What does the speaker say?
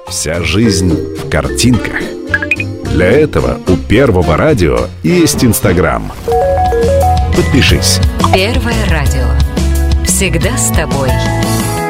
Вся жизнь в картинках. Для этого у Первого радио есть Инстаграм. Подпишись. Первое радио. Всегда с тобой.